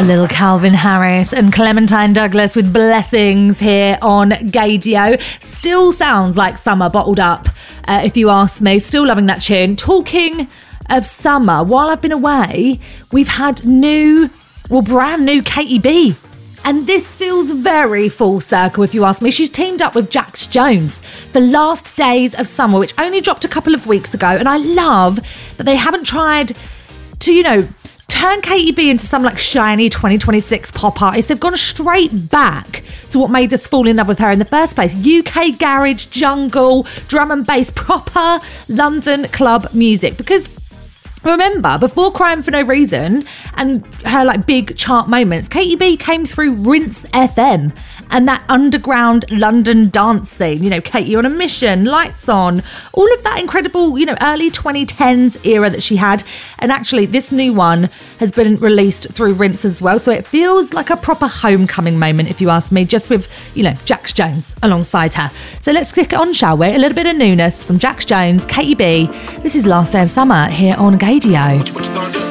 A little Calvin Harris and Clementine Douglas with Blessings here on Gaydio. Still sounds like summer bottled up, if you ask me. Still loving that tune. Talking of summer, while I've been away, we've had brand new Katie B. And this feels very full circle, if you ask me. She's teamed up with Jax Jones for Last Days of Summer, which only dropped a couple of weeks ago. And I love that they haven't tried to, turn Katie B into some shiny 2026 pop artist. They've gone straight back to what made us fall in love with her in the first place. UK garage, jungle, drum and bass, proper London club music. Because remember, before Crying for No Reason and her big chart moments, Katie B came through Rinse FM and that underground London dance scene. Katie on a Mission, Lights On, all of that incredible, early 2010s era that she had. And actually, this new one has been released through Rinse as well. So it feels like a proper homecoming moment, if you ask me, just with, Jax Jones alongside her. So let's kick it on, shall we? A little bit of newness from Jax Jones, Katie B. This is Last Day of Summer here on Gaydio. What you gonna do?